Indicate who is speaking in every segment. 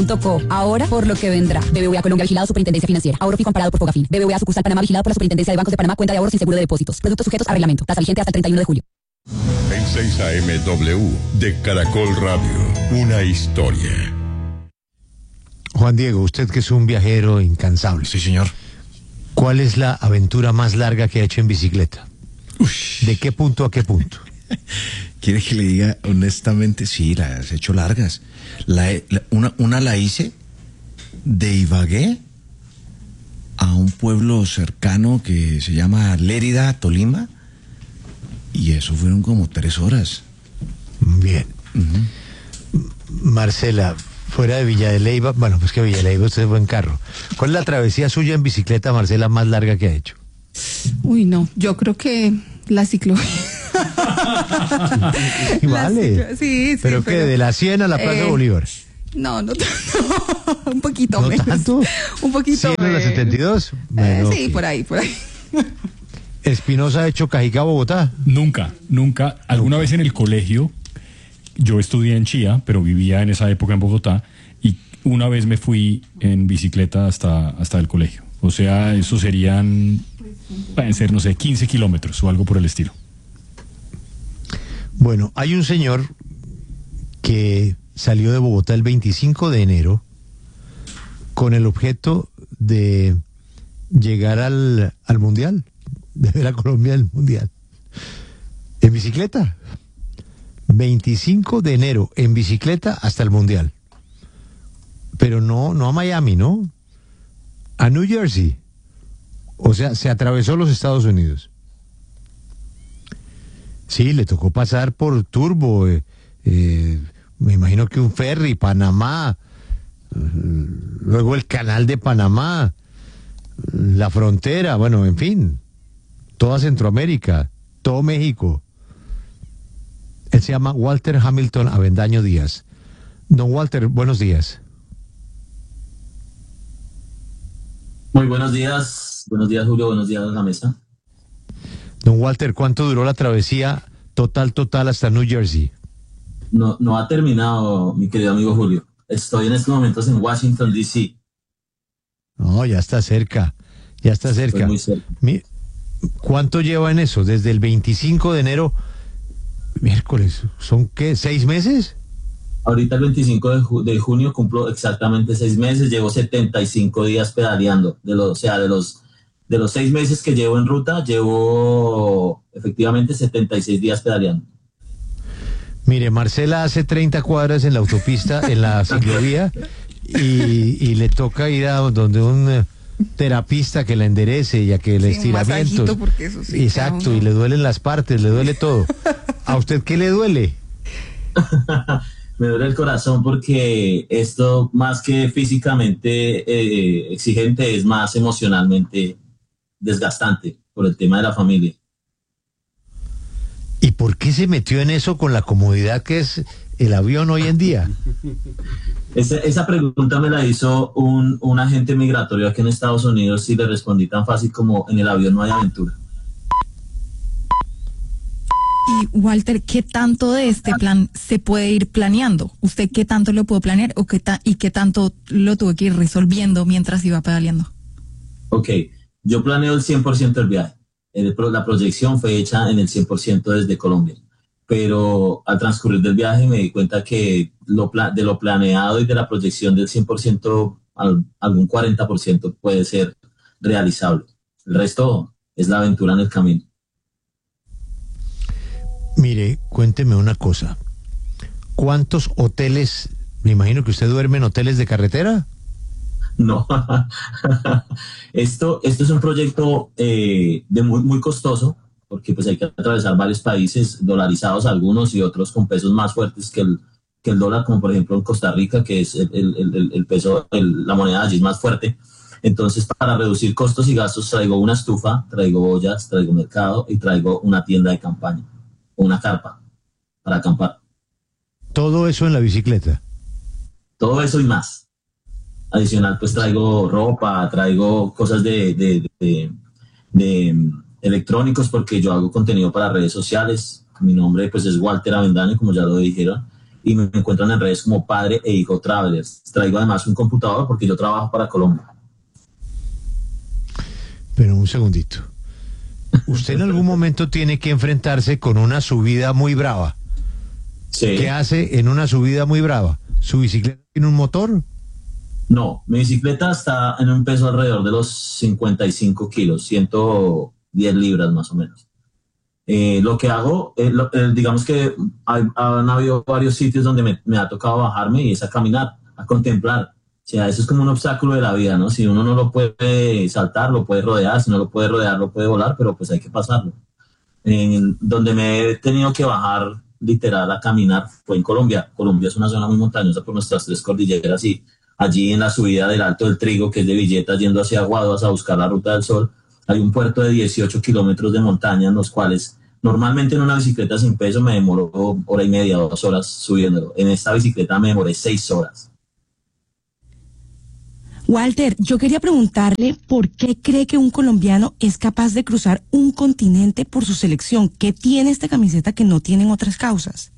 Speaker 1: Co. Ahora por lo que vendrá. BBVA Colombia vigilado Superintendencia Financiera. Ahorro fijo amparado por Fogafín. BBVA sucursal Panamá vigilado por la Superintendencia de Bancos de Panamá. Cuenta de ahorros sin seguro de depósitos. Productos sujetos a reglamento. Tasa vigente hasta el 31 de julio.
Speaker 2: En 6 AM W de Caracol Radio. Una historia.
Speaker 3: Juan Diego, usted que es un viajero incansable.
Speaker 4: Sí, señor.
Speaker 3: ¿Cuál es la aventura más larga que ha hecho en bicicleta?
Speaker 4: Ush.
Speaker 3: ¿De qué punto a qué punto?
Speaker 4: ¿Quiere que le diga honestamente? Sí, las he hecho largas. Una la hice de Ibagué a un pueblo cercano que se llama Lérida, Tolima, y eso fueron como 3 horas.
Speaker 3: Bien. Marcela, fuera de Villa de Leyva, bueno, pues que Villa de Leyva usted fue en carro. ¿Cuál es la travesía suya en bicicleta, Marcela, más larga que ha hecho?
Speaker 5: Uy, no, yo creo que la ciclovía.
Speaker 3: Vale.
Speaker 5: Sí,
Speaker 3: ¿Pero qué? ¿De la 100 a la Plaza Bolívar?
Speaker 5: No, un poquito
Speaker 3: ¿No
Speaker 5: menos.
Speaker 3: tanto?
Speaker 5: Un poquito
Speaker 3: ¿100 a la
Speaker 5: menos.
Speaker 3: 72? Bueno,
Speaker 5: Sí,
Speaker 3: ok.
Speaker 5: por ahí.
Speaker 3: ¿Espinosa ha hecho Cajicá, Bogotá?
Speaker 6: Nunca. Alguna vez en el colegio, yo estudié en Chía, pero vivía en esa época en Bogotá, y una vez me fui en bicicleta hasta el colegio. O sea, eso pueden ser, no sé, 15 kilómetros o algo por el estilo.
Speaker 3: Bueno, hay un señor que salió de Bogotá el 25 de enero con el objeto de llegar al Mundial, de ver a Colombia en el Mundial, en bicicleta. 25 de enero, en bicicleta hasta el Mundial. Pero no a Miami, ¿no? A New Jersey. O sea, se atravesó los Estados Unidos. Sí, le tocó pasar por Turbo, me imagino que un ferry, Panamá, luego el canal de Panamá, la frontera, bueno, en fin, toda Centroamérica, todo México. Él se llama Walter Hamilton Avendaño Díaz. Don Walter, buenos días.
Speaker 7: Muy buenos días Julio, buenos días a la mesa.
Speaker 3: Don Walter, ¿cuánto duró la travesía total hasta New Jersey?
Speaker 7: No ha terminado, mi querido amigo Julio. Estoy en estos momentos en Washington, D.C.
Speaker 3: No, ya está cerca.
Speaker 7: Estoy muy cerca.
Speaker 3: ¿Cuánto lleva en eso? Desde el 25 de enero, miércoles, ¿son qué? ¿6 meses?
Speaker 7: Ahorita el 25 de junio cumplo exactamente 6 meses. Llevo 75 días pedaleando. De los 6 meses que llevo en ruta, llevo efectivamente 76 días pedaleando.
Speaker 3: Mire, Marcela hace 30 cuadras en la autopista, en la ciclovía, y le toca ir a donde un terapista que la enderece y a que el estiramiento.
Speaker 5: Porque eso sí,
Speaker 3: exacto, y le duelen las partes, le duele todo. ¿A usted qué le duele?
Speaker 7: Me duele el corazón porque esto, más que físicamente exigente, es más emocionalmente desgastante por el tema de la familia.
Speaker 3: ¿Y por qué se metió en eso con la comodidad que es el avión hoy en día?
Speaker 7: Esa pregunta me la hizo un agente migratorio aquí en Estados Unidos y le respondí tan fácil como: en el avión no hay aventura.
Speaker 5: Y Walter, ¿qué tanto de este plan se puede ir planeando? ¿Usted qué tanto lo pudo planear y qué tanto lo tuvo que ir resolviendo mientras iba pedaleando?
Speaker 7: Ok, yo planeo el 100% del viaje. La proyección fue hecha en el 100% desde Colombia. Pero al transcurrir del viaje me di cuenta que de lo planeado y de la proyección del 100%, algún 40% puede ser realizable. El resto es la aventura en el camino.
Speaker 3: Mire, cuénteme una cosa. ¿Cuántos hoteles, me imagino que usted duerme en hoteles de carretera?
Speaker 7: No, esto es un proyecto muy, muy costoso, porque pues hay que atravesar varios países, dolarizados algunos y otros con pesos más fuertes que el dólar, como por ejemplo en Costa Rica, que es el peso, la moneda allí es más fuerte. Entonces, para reducir costos y gastos, traigo una estufa, traigo ollas, traigo mercado y traigo una tienda de campaña, o una carpa para acampar.
Speaker 3: Todo eso en la bicicleta.
Speaker 7: Todo eso y más. Adicional, pues traigo ropa, traigo cosas de electrónicos, porque yo hago contenido para redes sociales. Mi nombre pues es Walter Avendaño, como ya lo dijeron. y me encuentran en redes como Padre e Hijo Travelers. Traigo además un computador porque yo trabajo para Colombia.
Speaker 3: Pero un segundito. Usted en algún momento tiene que enfrentarse con una subida muy brava.
Speaker 7: Sí.
Speaker 3: ¿Qué hace en una subida muy brava? ¿Su bicicleta tiene un motor?
Speaker 7: No, mi bicicleta está en un peso alrededor de los 55 kilos, 110 libras más o menos. Lo que hago, digamos que han habido varios sitios donde me ha tocado bajarme y es a caminar, a contemplar. O sea, eso es como un obstáculo de la vida, ¿no? Si uno no lo puede saltar, lo puede rodear, si no lo puede rodear, lo puede volar, pero pues hay que pasarlo. Donde me he tenido que bajar literal a caminar fue en Colombia. Colombia es una zona muy montañosa por nuestras 3 cordilleras y allí en la subida del Alto del Trigo, que es de Villeta, yendo hacia Aguadas a buscar la Ruta del Sol, hay un puerto de 18 kilómetros de montaña en los cuales normalmente en una bicicleta sin peso me demoro 1:30, 2 horas subiéndolo. En esta bicicleta me demoré 6 horas.
Speaker 8: Walter, yo quería preguntarle por qué cree que un colombiano es capaz de cruzar un continente por su selección. ¿Qué tiene esta camiseta que no tienen otras causas?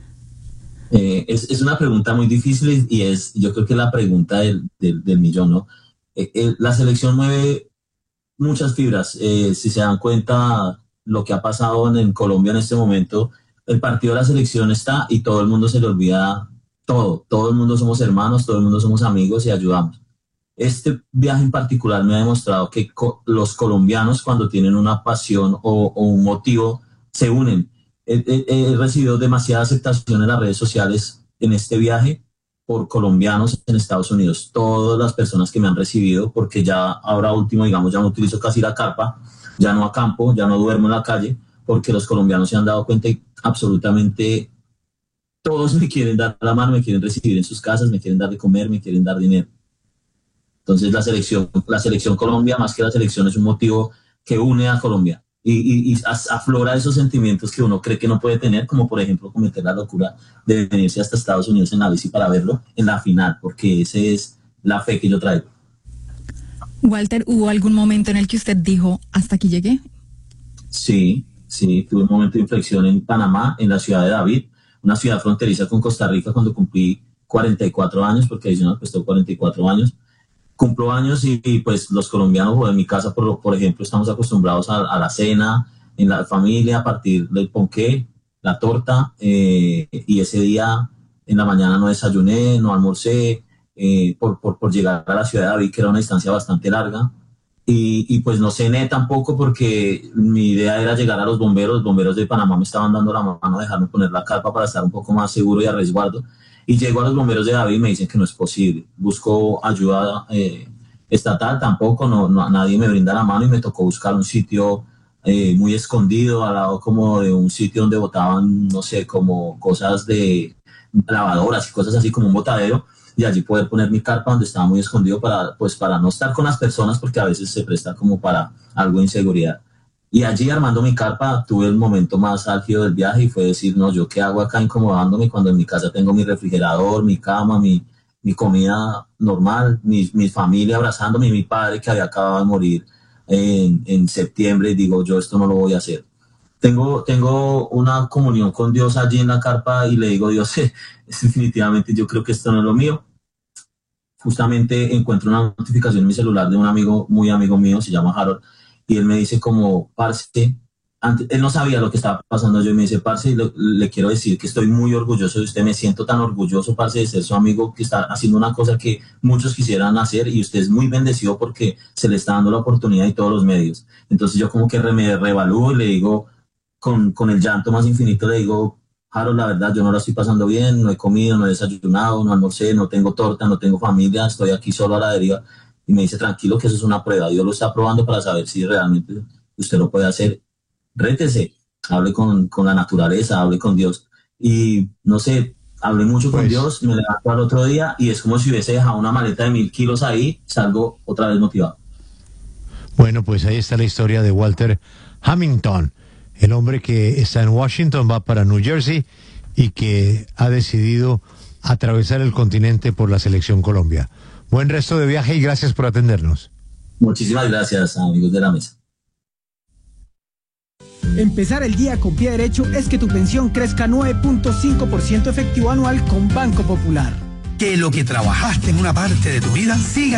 Speaker 7: Es una pregunta muy difícil y yo creo que la pregunta del millón, ¿no? La selección mueve muchas fibras. Si se dan cuenta lo que ha pasado en Colombia en este momento, el partido de la selección está y todo el mundo se le olvida todo el mundo somos hermanos, todo el mundo somos amigos y ayudamos. Este viaje en particular me ha demostrado que los colombianos cuando tienen una pasión o un motivo se unen. He recibido demasiada aceptación en las redes sociales en este viaje por colombianos en Estados Unidos. Todas las personas que me han recibido, porque ya ahora último, digamos, ya no utilizo casi la carpa, ya no acampo, ya no duermo en la calle, porque los colombianos se han dado cuenta y absolutamente todos me quieren dar la mano, me quieren recibir en sus casas, me quieren dar de comer, me quieren dar dinero. Entonces la selección Colombia, más que la selección, es un motivo que une a Colombia y aflora esos sentimientos que uno cree que no puede tener, como por ejemplo cometer la locura de venirse hasta Estados Unidos en la bici para verlo en la final, porque esa es la fe que yo traigo.
Speaker 5: Walter, ¿hubo algún momento en el que usted dijo, hasta aquí llegué?
Speaker 7: Sí, tuve un momento de inflexión en Panamá, en la ciudad de David, una ciudad fronteriza con Costa Rica, cuando cumplí 44 años, porque adicional pues tengo 44 años. Cumplo años y pues los colombianos o en mi casa, por ejemplo, estamos acostumbrados a la cena, en la familia, a partir del ponqué, la torta, y ese día en la mañana no desayuné, no almorcé, por llegar a la ciudad de David, que era una distancia bastante larga, y pues no cené tampoco porque mi idea era llegar a los bomberos de Panamá me estaban dando la mano, dejarme poner la carpa para estar un poco más seguro y a resguardo. Y llego a los bomberos de David y me dicen que no es posible. Busco ayuda estatal, tampoco, nadie me brinda la mano y me tocó buscar un sitio muy escondido, al lado como de un sitio donde botaban, no sé, como cosas de lavadoras y cosas así, como un botadero, y allí poder poner mi carpa donde estaba muy escondido para no estar con las personas, porque a veces se presta como para algo de inseguridad. Y allí armando mi carpa tuve el momento más álgido del viaje y fue decir, no, ¿yo qué hago acá incomodándome cuando en mi casa tengo mi refrigerador, mi cama, mi comida normal, mi familia abrazándome y mi padre que había acabado de morir en septiembre? Y digo, yo esto no lo voy a hacer. Tengo una comunión con Dios allí en la carpa y le digo, Dios, definitivamente yo creo que esto no es lo mío. Justamente encuentro una notificación en mi celular de un amigo, muy amigo mío, se llama Harold, y él me dice como, parce, él no sabía lo que estaba pasando yo, y me dice, parce, le quiero decir que estoy muy orgulloso de usted, me siento tan orgulloso, parce, de ser su amigo que está haciendo una cosa que muchos quisieran hacer y usted es muy bendecido porque se le está dando la oportunidad y todos los medios. Entonces yo como que me reevalúo y le digo, con el llanto más infinito, le digo, Harold, la verdad, yo no la estoy pasando bien, no he comido, no he desayunado, no almorcé, no tengo torta, no tengo familia, estoy aquí solo a la deriva. Y me dice, tranquilo, que eso es una prueba. Dios lo está probando para saber si realmente usted lo puede hacer. Rétese, hable con la naturaleza, hable con Dios. Y no sé, hablé mucho con Dios, me levanto al otro día y es como si hubiese dejado una maleta de 1000 kilos ahí, salgo otra vez motivado.
Speaker 3: Bueno, pues ahí está la historia de Walter Hamilton, el hombre que está en Washington, va para New Jersey y que ha decidido atravesar el continente por la selección Colombia. Buen resto de viaje y gracias por atendernos.
Speaker 7: Muchísimas gracias, amigos de la mesa.
Speaker 9: Empezar el día con pie derecho es que tu pensión crezca 9.5% efectivo anual con Banco Popular.
Speaker 10: Que lo que trabajaste en una parte de tu vida siga